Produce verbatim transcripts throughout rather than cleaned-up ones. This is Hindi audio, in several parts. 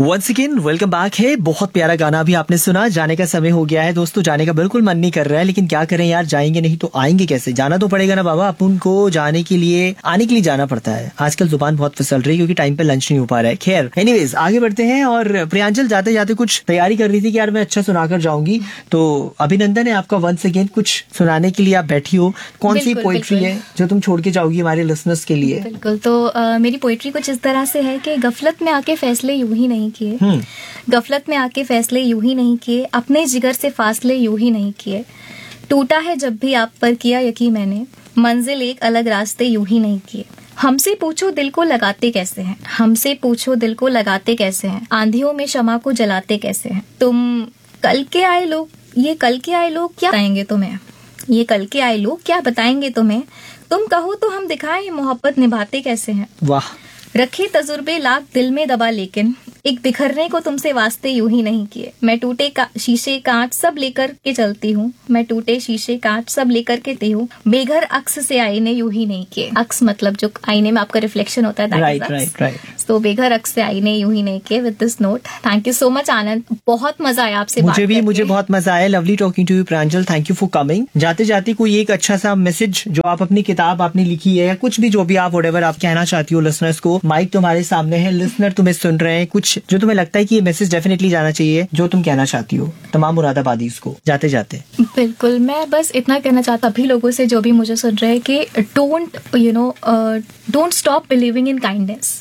वंस अगेन वेलकम बैक है। बहुत प्यारा गाना अभी आपने सुना। जाने का समय हो गया है दोस्तों, जाने का बिल्कुल मन नहीं कर रहा है, लेकिन क्या करें यार, जाएंगे नहीं तो आएंगे कैसे? जाना तो पड़ेगा ना बाबा। अपन को जाने के लिए आने के लिए जाना पड़ता है। आजकल जुबान बहुत फिसल रही है क्योंकि टाइम पे लंच नहीं हो पा रहा है। खैर एनीवेज आगे बढ़ते हैं। और प्रियांजल जाते जाते कुछ तैयारी कर रही थी कि यार मैं अच्छा सुनाकर जाऊंगी, तो अभिनंदन है आपका वंस अगेन कुछ सुनाने के लिए आप बैठी हो। कौन सी पोइट्री है जो तुम छोड़ के जाओगी हमारे लिसनर्स के लिए? बिल्कुल, तो आ, मेरी पोइट्री कुछ इस तरह से है कि गफलत में आके फैसले यूं ही नहीं किए, गफलत में आके फैसले यूं ही नहीं किए, अपने जिगर से फासले यूं ही नहीं किए, टूटा है जब भी आप पर किया यकीन मैंने, मंजिल एक अलग रास्ते यूं ही नहीं किए। हमसे पूछो दिल को लगाते कैसे हैं, हमसे पूछो दिल को लगाते कैसे हैं, आंधियों में शमा को जलाते कैसे हैं। तुम कल के आए लोग, ये कल के आए लोग क्या बताएंगे तुम्हें, ये कल के आए लोग क्या बताएंगे तुम्हें, तुम कहो तो हम दिखाएं मोहब्बत निभाते कैसे हैं। वाह। रखे तजुर्बे लाख दिल में दबा, लेकिन एक बिखरने को तुमसे वास्ते यूं ही नहीं किए। मैं टूटे का शीशे कांच सब लेकर के चलती हूँ, मैं टूटे शीशे कांच सब लेकर के ती हूँ, बेघर अक्स से आईने यूं ही नहीं किए। अक्स मतलब जो आईने में आपका रिफ्लेक्शन होता है, राइट राइट राइट। तो बेघर अक्स से आईने यूं ही नहीं किए। With this note, thank you so much आनंद, बहुत मजा आया आपसे मुझे भी, मुझे बहुत मजा आया। Lovely talking to you Pranjal, thank you for coming. जाते जाते कोई एक अच्छा सा मैसेज जो आप अपनी किताब आपने लिखी है या कुछ भी जो भी आप व्हाटएवर आप कहना चाहती हो लिसनर्स को, माइक तुम्हारे सामने है, लिसनर तुम्हें सुन रहे हैं, कुछ जो तुम्हें लगता है कि ये मैसेज डेफिनेटली जाना चाहिए, जो तुम कहना चाहती हो तमाम मुरादाबादीज को जाते जाते। बिल्कुल, मैं बस इतना कहना चाहता सभी लोगों से जो भी मुझे सुन रहे हैं कि don't you know don't stop believing in kindness.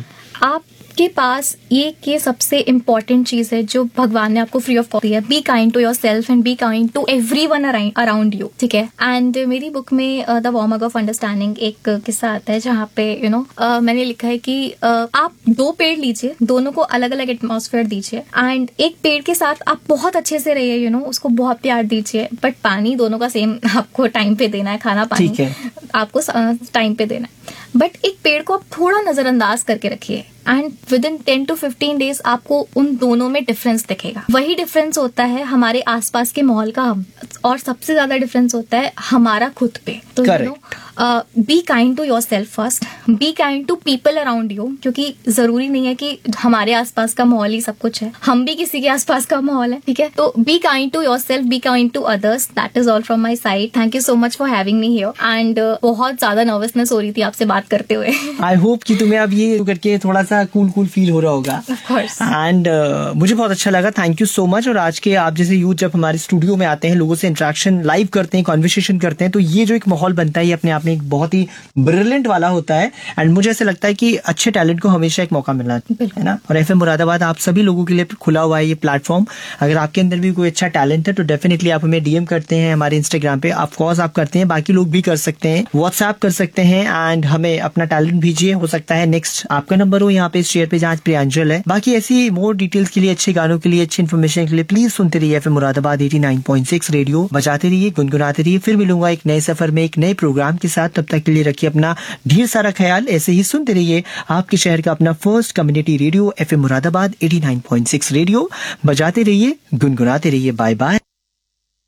आपके पास ये के सबसे इम्पोर्टेंट चीज है जो भगवान ने आपको फ्री ऑफ कॉस्ट दिया। Be kind to your self and be kind to every one around you, ठीक है। एंड मेरी बुक में द वॉर्मग ऑफ अंडरस्टैंडिंग एक किस्सा आता है जहाँ पे you you no know, uh, मैंने लिखा है कि uh, आप दो पेड़ लीजिए, दोनों को अलग अलग एटमॉस्फेयर दीजिए, एंड एक पेड़ के साथ आप बहुत अच्छे से रहिए, यू नो उसको बहुत प्यार दीजिए, बट पानी दोनों का सेम आपको टाइम पे देना है, खाना पानी आपको टाइम पे देना है। बट एक पेड़ को आप थोड़ा नजरअंदाज करके रखिए and with in ten to fifteen days आपको उन दोनों में डिफरेंस दिखेगा। वही डिफरेंस होता है हमारे आसपास के माहौल का, और सबसे ज्यादा डिफरेंस होता है हमारा खुद पे। तो you know be kind to your self first, be kind to people around you, क्योंकि जरूरी नहीं है कि हमारे आसपास का माहौल ही सब कुछ है, हम भी किसी के आसपास का माहौल है, ठीक है। तो be kind to your self, be kind to others. That is all from my side. Thank you so much for having me here. And बहुत ज्यादा नर्वसनेस हो रही थी आपसे बात करते हुए। आई होप कि तुम्हें अब ये करके थोड़ा सा कूल कूल फील हो रहा होगा। एंड uh, मुझे बहुत अच्छा लगा, थैंक यू सो मच। और आज के आप जैसे यूथ जब हमारे स्टूडियो में आते हैं, लोगों से इंटरेक्शन लाइव करते हैं, कॉन्वर्सेशन करते हैं, तो ये जो एक माहौल बनता है ये अपने आप में एक बहुत ही ब्रिलियंट वाला होता है। एंड मुझे ऐसा लगता है कि अच्छे टैलेंट को हमेशा एक मौका मिलना है ना। और एफएम मुरादाबाद आप सभी लोगों के लिए खुला हुआ है ये प्लेटफॉर्म। अगर आपके अंदर भी कोई अच्छा टैलेंट है तो डेफिनेटली आप हमें डीएम करते हैं हमारे इंस्टाग्राम पे, ऑफ कोर्स आप करते हैं, बाकी लोग भी कर सकते हैं, व्हाट्सएप कर सकते हैं, एंड हमें अपना टैलेंट भेजिए। हो सकता है नेक्स्ट आपका नंबर हो यहाँ पे शेयर पे जहाँ प्रियांजल है। बाकी ऐसी मोर डिटेल्स के लिए, अच्छे गानों के लिए, अच्छी इन्फॉर्मेशन के लिए प्लीज सुनते रहिए FM Moradabad eighty nine point six radio. बजाते रहिए, गुनगुनाते रहिए। फिर मिलूंगा एक नए सफर में एक नए प्रोग्राम के साथ। तब तक के लिए रखिए अपना ढेर सारा ख्याल। ऐसे ही सुनते रहिए आपके शहर का अपना first community radio FM Moradabad eighty nine point six radio. बजाते रहिए, गुनगुनाते रहिए। Bye bye.